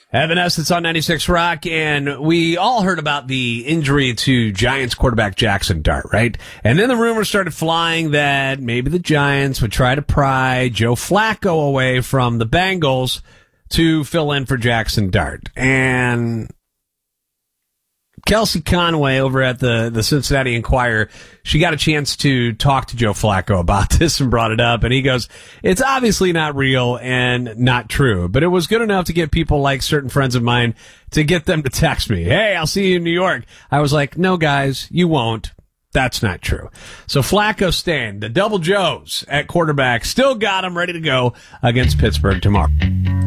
Evanescence on 96 Rock, and we all heard about the injury to Giants quarterback Jackson Dart, right? And then the rumors started flying that maybe the Giants would try to pry Joe Flacco away from the Bengals to fill in for Jackson Dart. And Kelsey Conway over at the Cincinnati Enquirer, she got a chance to talk to Joe Flacco about this and brought it up. And he goes, it's obviously not real and not true, but it was good enough to get people like certain friends of mine to get them to text me, hey, I'll see you in New York. I was like, no, guys, you won't. That's not true. So Flacco staying. The Double Joes at quarterback still got him ready to go against Pittsburgh tomorrow.